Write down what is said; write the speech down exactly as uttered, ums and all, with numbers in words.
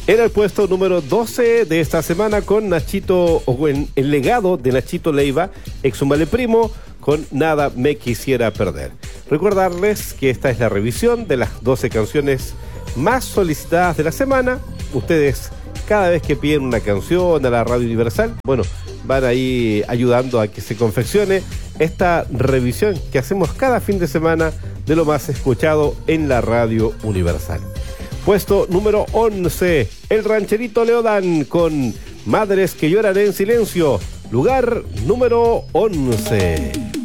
Era el puesto número doce de esta semana con Nachito, o en el legado de Nachito Leiva, ex Un Vale Primo, con Nada Me Quisiera Perder. Recordarles que esta es la revisión de las doce canciones más solicitadas de la semana. Ustedes, cada vez que piden una canción a la Radio Universal, bueno, van ahí ayudando a que se confeccione esta revisión que hacemos cada fin de semana de lo más escuchado en la Radio Universal. Puesto número once, el rancherito Leodán con Madres que lloran en silencio. Lugar número once.